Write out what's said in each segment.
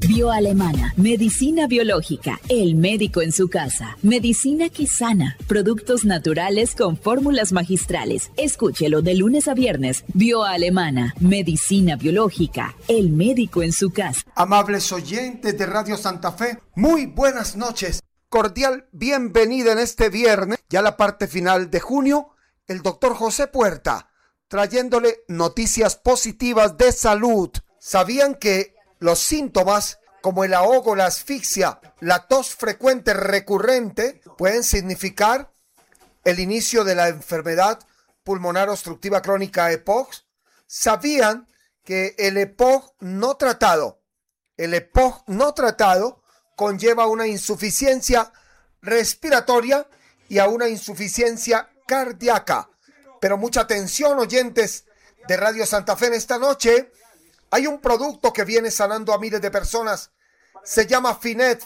Bioalemana, medicina biológica, el médico en su casa, medicina que sana, productos naturales con fórmulas magistrales. Escúchelo de lunes a viernes. Bioalemana, medicina biológica, el médico en su casa. Amables oyentes de Radio Santa Fe, muy buenas noches. Cordial bienvenida en este viernes, ya la parte final de junio, el doctor José Puerta, trayéndole noticias positivas de salud. ¿Sabían que los síntomas como el ahogo, la asfixia, la tos frecuente recurrente pueden significar el inicio de la enfermedad pulmonar obstructiva crónica EPOC? ¿Sabían que el EPOC no tratado conlleva una insuficiencia respiratoria y a una insuficiencia cardíaca? Pero mucha atención, oyentes de Radio Santa Fe, en esta noche hay un producto que viene sanando a miles de personas. Se llama Finet,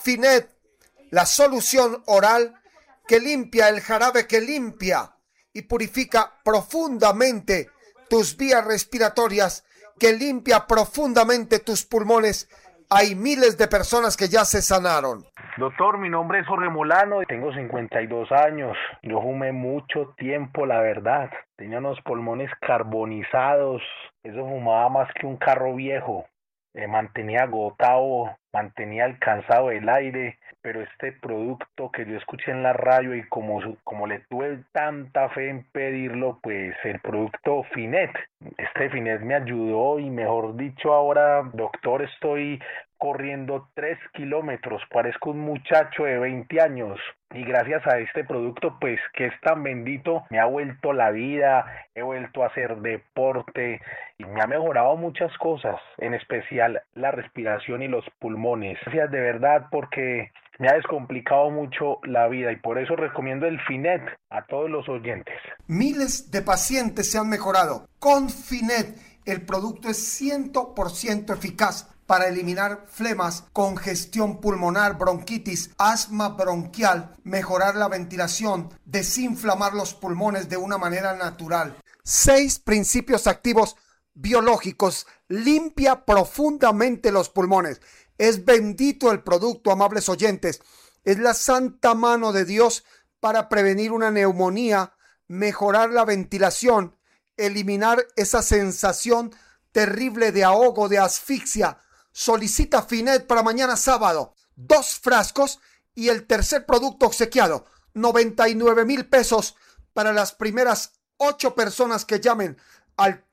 la solución oral que limpia, el jarabe que limpia y purifica profundamente tus vías respiratorias, que limpia profundamente tus pulmones. Hay miles de personas que ya se sanaron. Doctor, mi nombre es Jorge Molano, tengo 52 años. Yo fumé mucho tiempo, la verdad. Tenía unos pulmones carbonizados. Eso fumaba más que un carro viejo. Mantenía agotado, mantenía alcanzado el aire. Pero este producto que yo escuché en la radio y como le tuve tanta fe en pedirlo, pues el producto Finet. Este Finet me ayudó y mejor dicho ahora, doctor, estoy corriendo 3 kilómetros, parezco un muchacho de 20 años y gracias a este producto pues que es tan bendito me ha vuelto la vida, he vuelto a hacer deporte y me ha mejorado muchas cosas, en especial la respiración y los pulmones. Gracias de verdad porque me ha descomplicado mucho la vida y por eso recomiendo el Finet a todos los oyentes. Miles de pacientes se han mejorado con Finet. El producto es 100% eficaz para eliminar flemas, congestión pulmonar, bronquitis, asma bronquial, mejorar la ventilación, desinflamar los pulmones de una manera natural. 6 principios activos biológicos, limpia profundamente los pulmones. Es bendito el producto, amables oyentes. Es la santa mano de Dios para prevenir una neumonía, mejorar la ventilación, eliminar esa sensación terrible de ahogo, de asfixia. Solicita Finet para mañana sábado. 2 frascos y el tercer producto obsequiado. 99,000 pesos para las primeras 8 personas que llamen al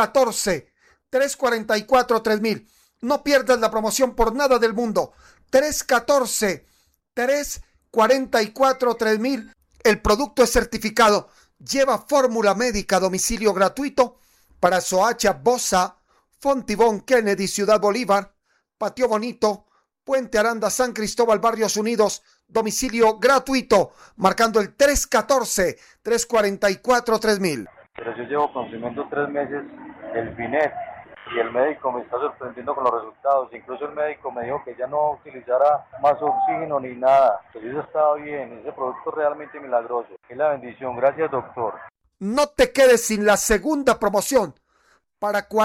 314-344-3000. No pierdas la promoción por nada del mundo. 314-344-3000. El producto es certificado. Lleva fórmula médica a domicilio gratuito para Soacha, Bosa, Fontibón, Kennedy, Ciudad Bolívar, Patio Bonito, Puente Aranda, San Cristóbal, Barrios Unidos, domicilio gratuito, marcando el 314-344-3000. Pero yo llevo consumiendo 3 meses el Finet y el médico me está sorprendiendo con los resultados. Incluso el médico me dijo que ya no utilizara más oxígeno ni nada. Pero eso estaba bien, ese producto es realmente milagroso. Es la bendición, gracias doctor. No te quedes sin la segunda promoción para